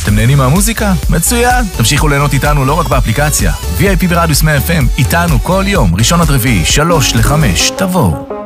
אתם נהנים מהמוזיקה? מצוין! תמשיכו ליהנות איתנו לא רק באפליקציה. VIP ברדיוס 100 FM, איתנו כל יום, ראשון עד רביעי, 3 ל-5, תבואו.